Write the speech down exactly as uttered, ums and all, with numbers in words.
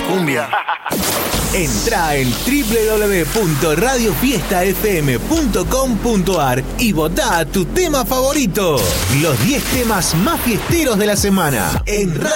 cumbia. Entrá en doble u doble u doble u punto radio fiesta f m punto com punto a r y votá a tu tema favorito. Los diez temas más fiesteros de la semana en Radio